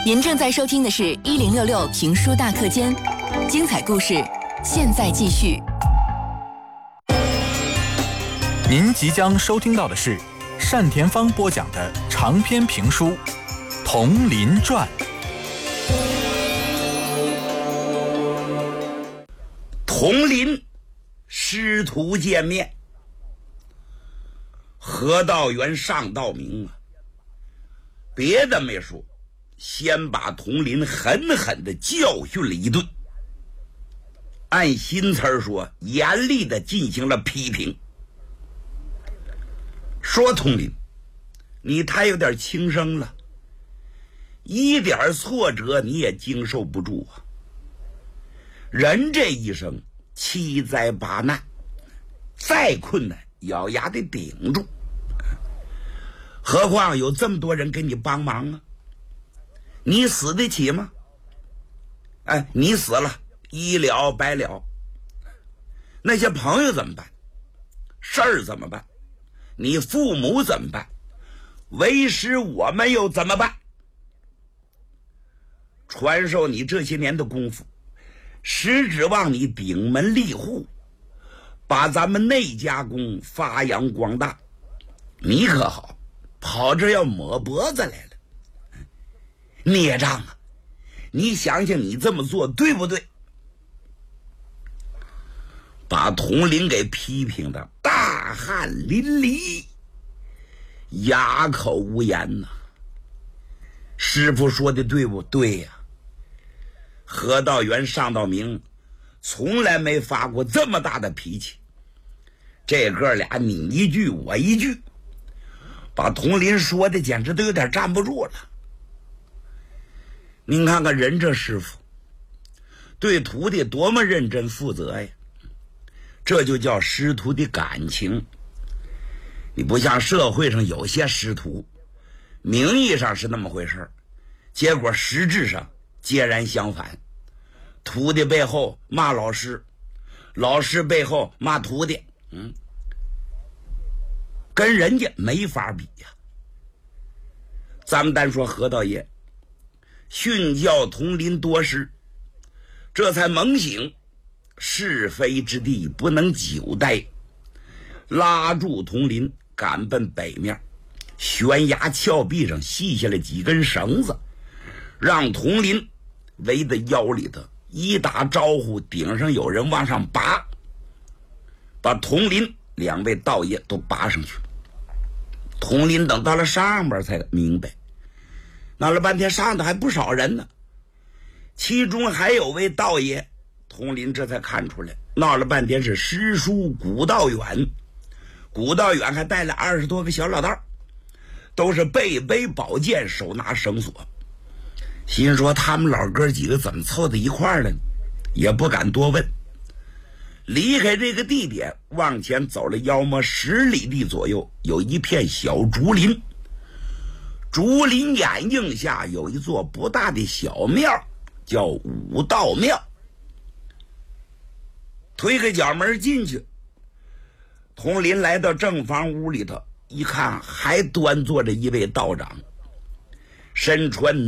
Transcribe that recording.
您正在收听的是1066评书大课间，精彩故事现在继续。 您即将收听到的是单田芳播讲的长篇评书《铜林传》。 铜林师徒见面，何道元、上道明啊，别的没说，先把铜林狠狠地教训了一顿，按新词儿说，严厉地进行了批评，说铜林，你太有点轻生了，一点挫折你也经受不住啊。人这一生七灾八难，再困难咬牙得顶住，何况有这么多人给你帮忙啊，你死得起吗？你死了一了百了，那些朋友怎么办？事儿怎么办？你父母怎么办？为师我们又怎么办？传授你这些年的功夫，实指望你顶门立户，把咱们内家功发扬光大。你可好，跑这要抹脖子来了，孽障啊！你想想你这么做对不对？把铜林给批评的大汗淋漓，哑口无言呐。师傅说的对不对呀？何道元、上道明从来没发过这么大的脾气，这哥俩你一句我一句，把铜林说的简直都有点站不住了。您看看人这师傅对徒弟多么认真负责呀，这就叫师徒的感情。你不像社会上有些师徒，名义上是那么回事，结果实质上截然相反，徒弟背后骂老师，老师背后骂徒弟，跟人家没法比呀。咱们单说何道爷训教铜林多时，这才猛醒是非之地不能久待，拉住铜林赶奔北面，悬崖峭壁上系下了几根绳子，让铜林围在腰里头，一打招呼顶上有人往上拔，把铜林两位道爷都拔上去。铜林等到了上边才明白，闹了半天上头还不少人呢，其中还有位道爷，铜林这才看出来，闹了半天是师叔古道远。古道远还带了20多个小老道，都是背背宝剑，手拿绳索。心说他们老哥几个怎么凑在一块儿了呢？也不敢多问。离开这个地点，往前走了要么10里地左右，有一片小竹林，竹林掩映下有一座不大的小庙，叫武道庙。推开角门进去，铜林来到正房屋里头，一看还端坐着一位道长，身穿